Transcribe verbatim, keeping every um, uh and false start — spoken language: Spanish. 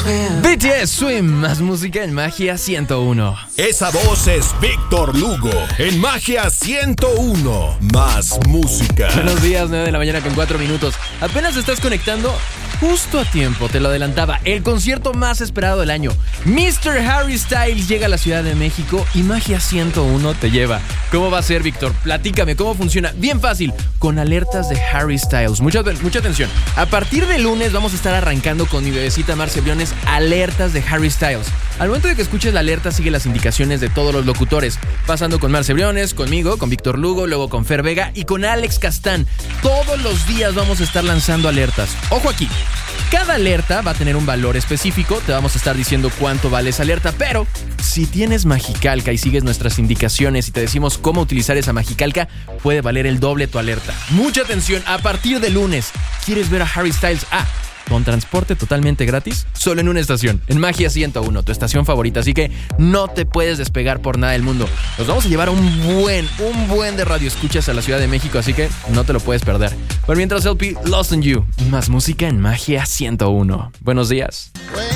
B T S Swim, más música en Magia ciento uno. Esa voz es Víctor Lugo en Magia ciento uno, más música. Buenos días, nueve de la mañana con cuatro minutos. Apenas te estás conectando justo a tiempo, te lo adelantaba. El concierto más esperado del año. mister Harry Styles llega a la Ciudad de México y Magia ciento uno te lleva. ¿Cómo va a ser, Víctor? Platícame, ¿cómo funciona? Bien fácil, con alertas de Harry Styles. Mucha, mucha atención. A partir de lunes vamos a estar arrancando con mi bebecita Marce Briones alertas de Harry Styles. Al momento de que escuches la alerta, sigue las indicaciones de todos los locutores. Pasando con Marce Briones, conmigo, con Víctor Lugo, luego con Fer Vega y con Alex Castán. Todos los días vamos a estar lanzando alertas. Ojo aquí. Cada alerta va a tener un valor específico, te vamos a estar diciendo cuánto vale esa alerta, pero si tienes Magicalca y sigues nuestras indicaciones y te decimos cómo utilizar esa Magicalca, puede valer el doble tu alerta. Mucha atención, a partir de lunes, ¿quieres ver a Harry Styles? Ah, con transporte totalmente gratis, solo en una estación, en Magia ciento uno, tu estación favorita, así que no te puedes despegar por nada del mundo. Nos vamos a llevar un buen, un buen de radioescuchas a la Ciudad de México, así que no te lo puedes perder. Pero mientras, L P, Lost in You, más música en Magia ciento uno. Buenos días.